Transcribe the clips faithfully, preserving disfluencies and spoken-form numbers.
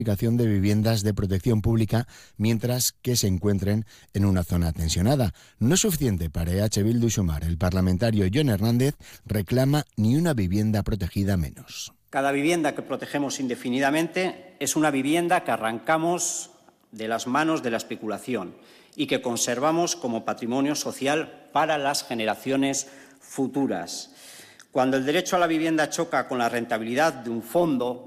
de viviendas de protección pública mientras que se encuentren en una zona tensionada. No es suficiente para E H Bildu sumar. El parlamentario Jon Hernández reclama ni una vivienda protegida menos. Cada vivienda que protegemos indefinidamente es una vivienda que arrancamos de las manos de la especulación y que conservamos como patrimonio social para las generaciones futuras. Cuando el derecho a la vivienda choca con la rentabilidad de un fondo,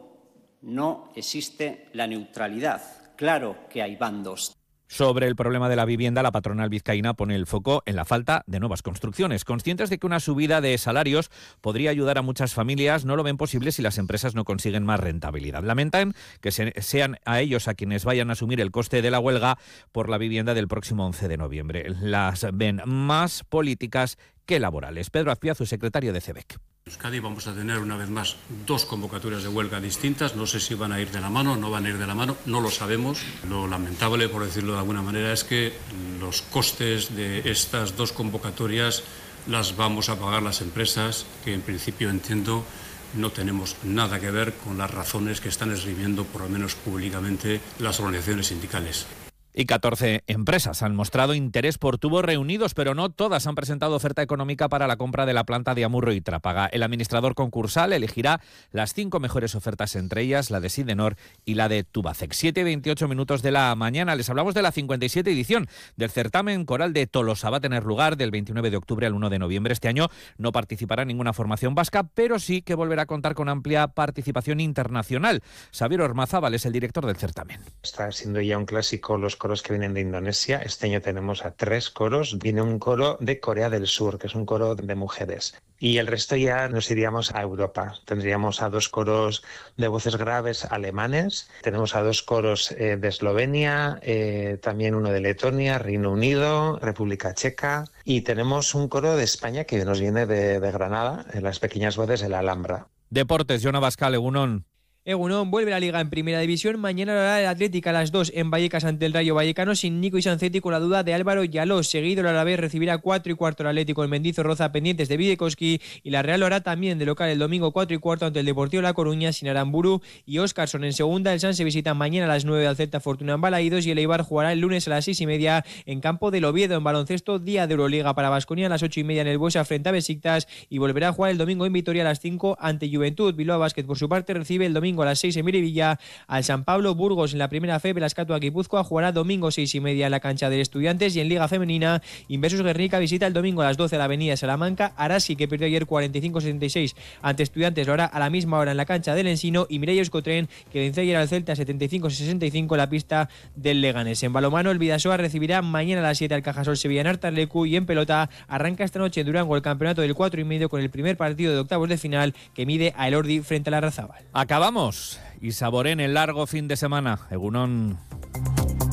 no existe la neutralidad. Claro que hay bandos. Sobre el problema de la vivienda, la patronal vizcaína pone el foco en la falta de nuevas construcciones. Conscientes de que una subida de salarios podría ayudar a muchas familias, no lo ven posible si las empresas no consiguen más rentabilidad. Lamentan que se, sean a ellos a quienes vayan a asumir el coste de la huelga por la vivienda del próximo once de noviembre. Las ven más políticas que laborales. Pedro Azpiazu, secretario de C E B E C. En Euskadi vamos a tener una vez más dos convocatorias de huelga distintas. No sé si van a ir de la mano o no van a ir de la mano, no lo sabemos. Lo lamentable, por decirlo de alguna manera, es que los costes de estas dos convocatorias las vamos a pagar las empresas, que en principio entiendo no tenemos nada que ver con las razones que están esgrimiendo, por lo menos públicamente, las organizaciones sindicales. Y catorce empresas han mostrado interés por tubos reunidos, pero no todas han presentado oferta económica para la compra de la planta de Amurrio y Trápaga. El administrador concursal elegirá las cinco mejores ofertas, entre ellas la de Sidenor y la de Tubacex. siete y veintiocho minutos de la mañana. Les hablamos de la cincuenta y siete edición del certamen coral de Tolosa. Va a tener lugar del veintinueve de octubre al uno de noviembre. Este año no participará ninguna formación vasca, pero sí que volverá a contar con amplia participación internacional. Xavier Ormazábal es el director del certamen. Está siendo ya un clásico los coros que vienen de Indonesia. Este año tenemos a tres coros. Viene un coro de Corea del Sur, que es un coro de mujeres. Y el resto ya nos iríamos a Europa. Tendríamos a dos coros de voces graves alemanes. Tenemos a dos coros eh, de Eslovenia, eh, también uno de Letonia, Reino Unido, República Checa. Y tenemos un coro de España que nos viene de, de Granada, en las pequeñas voces de la Alhambra. Deportes, Jon Abascal, Egunon. Egunon vuelve a la Liga en Primera División. Mañana lo hará el Atlético a las dos en Vallecas ante el Rayo Vallecano, sin Nico y Sancetti, con la duda de Álvaro Yalós. Seguido el Alavés recibirá cuatro y cuarto el Atlético en Mendizorroza, pendientes de Videkowski, y la Real lo hará también de local el domingo cuatro y cuarto ante el Deportivo La Coruña, sin Aramburu y Óscarson. En segunda, el Sanse visita mañana a las nueve al Celta Fortuna en Balaídos, y el Eibar jugará el lunes a las seis y media en campo del Oviedo. En baloncesto, día de Euroliga para Baskonia a las ocho y media en el Buesa frente a Besiktas, y volverá a jugar el domingo en Vitoria a las cinco ante Juventud. Bilbao Basket, por su parte, recibe el domingo a las seis en Miribilla al San Pablo. Burgos en la primera F E, Belascatu Guipúzcoa jugará domingo seis y media en la cancha del Estudiantes. Y en Liga Femenina, Inversus Guernica visita el domingo a las doce a la Avenida Salamanca. Araski, que perdió ayer cuarenta y cinco a setenta y seis ante Estudiantes, lo hará a la misma hora en la cancha del Ensino. Y Mireia Euskotren, que venció ayer al Celta setenta y cinco a sesenta y cinco en la pista del Leganés. En balonmano, el Bidasoa recibirá mañana a las siete al Cajasol Sevilla en Artarleku. Y en pelota, arranca esta noche en Durango el campeonato del cuatro y medio con el primer partido de octavos de final, que mide a Elordi frente a la Larrazábal. Acabamos y saboren el largo fin de semana. Egunon.